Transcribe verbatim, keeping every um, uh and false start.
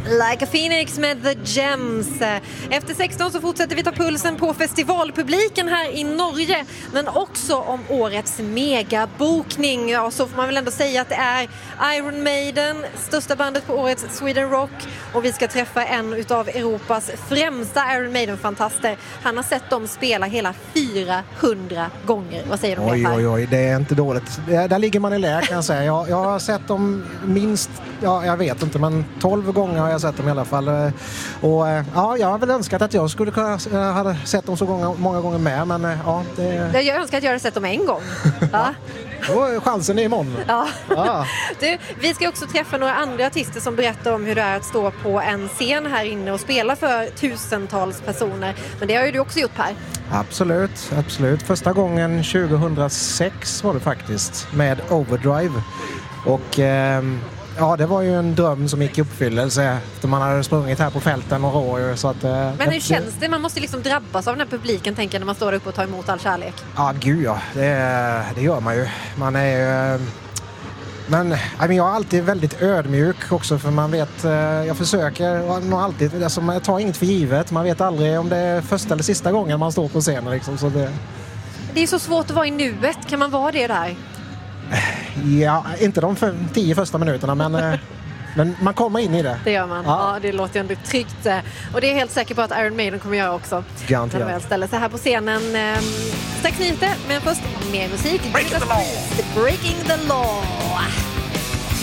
Like a Phoenix med The Gems. Efter sexton så fortsätter vi ta pulsen på festivalpubliken här i Norge, men också om årets megabokning. Ja, så får man väl ändå säga att det är Iron Maiden, största bandet på årets Sweden Rock, och vi ska träffa en utav Europas främsta Iron Maiden-fantaster. Han har sett dem spela hela fyrahundra gånger. Vad säger du om oj, det här? Oj, oj, det är inte dåligt. Där ligger man i lä, kan jag säga. Jag, jag har sett dem minst, ja, jag vet inte, men tolv gånger har jag sett dem i alla fall. Och ja, jag har väl önskat att jag skulle kunna ha sett dem så många, många gånger med, men ja, det... Jag önskar att jag hade sett dem en gång. Ja. Då är chansen är imorgon. Ja. Ja. Du, vi ska också träffa några andra artister som berättar om hur det är att stå på en scen här inne och spela för tusentals personer. Men det har ju du också gjort, Per. Absolut, absolut. Första gången tjugohundrasex var det faktiskt, med Overdrive. Och eh, ja, det var ju en dröm som gick i uppfyllelse efter man hade sprungit här på fälten några år. Så att, eh, Men hur känns det? Man måste liksom drabbas av den här publiken, tänker jag, när man står upp och tar emot all kärlek. Ja, gud ja. Det, det gör man ju. Man är ju... Men jag är alltid väldigt ödmjuk också, för man vet, jag försöker nog alltid, alltså jag tar inget för givet. Man vet aldrig om det är första eller sista gången man står på scenen liksom, så det... Det är så svårt att vara i nuet. Kan man vara det där? Ja, inte de för, tio första minuterna, men, men man kommer in i det. Det gör man. Ja, ja det låter ju ändå tryggt. Och det är helt säker på att Iron Maiden kommer göra också. Garanterat. När de väl ställer sig här på scenen. Ehm, strax nyheter, men först mer musik. Breaking the law. Breaking the law.